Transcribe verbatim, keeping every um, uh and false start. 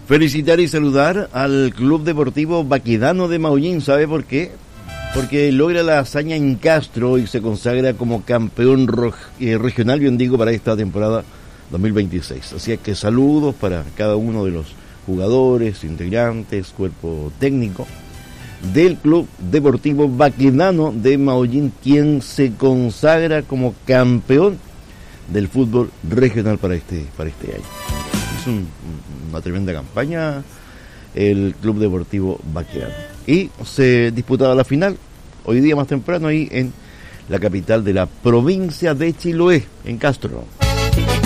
Felicitar y saludar al Club Deportivo Baquedano de Maullín. ¿Sabe por qué? Porque logra la hazaña en Castro y se consagra como campeón rog, eh, regional, bien digo, para esta temporada dos mil veintiséis. Así que saludos para cada uno de los jugadores, integrantes, cuerpo técnico del Club Deportivo Baquedano de Maullín, quien se consagra como campeón del fútbol regional para este, para este año. Es un, una tremenda campaña el Club Deportivo Baquedano. Y se disputaba la final hoy día más temprano ahí en la capital de la provincia de Chiloé, en Castro.